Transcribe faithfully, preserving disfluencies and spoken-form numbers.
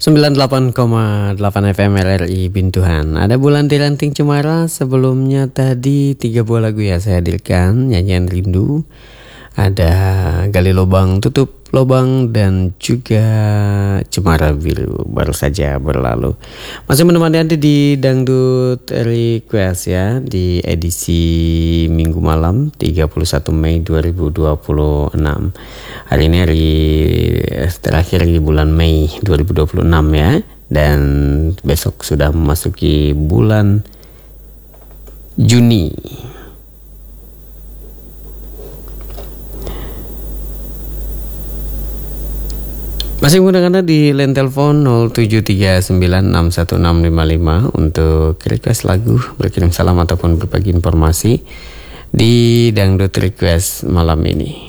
sembilan puluh delapan koma delapan F M R R I Bintuhan. Ada Bulan Tiranting Cemara. Sebelumnya tadi tiga buah lagu ya saya hadirkan. Nyanyian Rindu, ada Gali Lobang Tutup Lobang, dan juga Cemara Biru baru saja berlalu. Masih menemani Anda di Dangdut Request ya, di edisi Minggu malam tiga puluh satu Mei dua ribu dua puluh enam. Hari ini hari terakhir di bulan Mei dua ribu dua puluh enam ya, dan besok sudah memasuki bulan Juni. Masih menggunakan di line telepon nol tujuh tiga sembilan enam satu enam lima lima untuk request lagu, berkirim salam ataupun berbagi informasi di Dangdut Request malam ini.